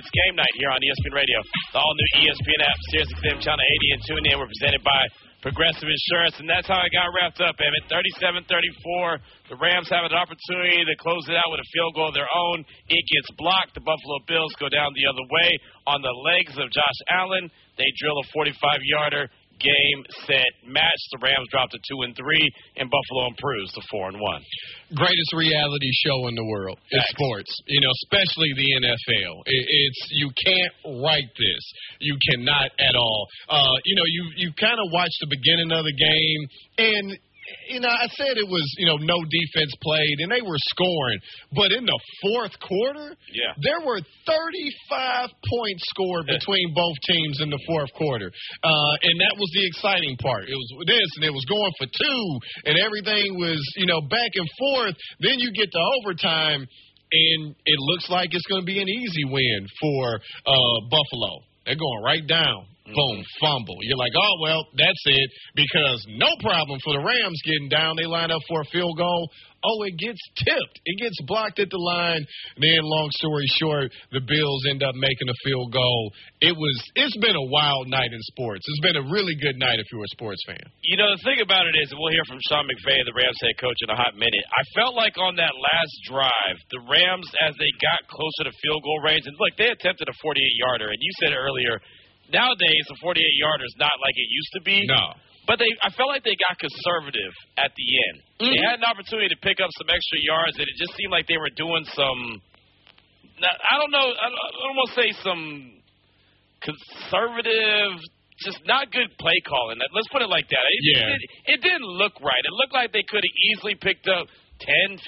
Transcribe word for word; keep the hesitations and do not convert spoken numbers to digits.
It's game night here on E S P N Radio. The all-new E S P N app, SiriusXM Channel eighty, and tune in. We're presented by Progressive Insurance, and that's how it got wrapped up, Emmett. thirty-seven thirty-four. The Rams have an opportunity to close it out with a field goal of their own. It gets blocked. The Buffalo Bills go down the other way on the legs of Josh Allen. They drill a forty-five-yarder. Game, set, match. The Rams drop to two and three, and Buffalo improves to four and one. Greatest reality show in the world is Thanks. sports. You know, especially the N F L. It, it's you can't write this. You cannot at all. Uh, you know, you you kind of watch the beginning of the game, and you know, I said it was, you know, no defense played, and they were scoring. But in the fourth quarter, yeah. there were thirty-five points scored between both teams in the fourth quarter. Uh, and that was the exciting part. It was this, and it was going for two, and everything was, you know, back and forth. Then you get to overtime, and it looks like it's going to be an easy win for uh, Buffalo. They're going right down. Boom, fumble. You're like, oh, well, that's it, because no problem for the Rams getting down. They line up for a field goal. Oh, it gets tipped. It gets blocked at the line. Then, long story short, the Bills end up making a field goal. It was, it's been a wild night in sports. It's been a really good night if you're a sports fan. You know, the thing about it is, and we'll hear from Sean McVay, the Rams head coach, in a hot minute. I felt like on that last drive, the Rams, as they got closer to field goal range, and look, they attempted a forty-eight-yarder, and you said earlier, nowadays, a forty-eight-yarder is not like it used to be. No. But they, I felt like they got conservative at the end. Mm-hmm. They had an opportunity to pick up some extra yards, and it just seemed like they were doing some, I don't know, I don't want to say some conservative, just not good play calling. Let's put it like that. It, yeah. it, it didn't look right. It looked like they could have easily picked up ten,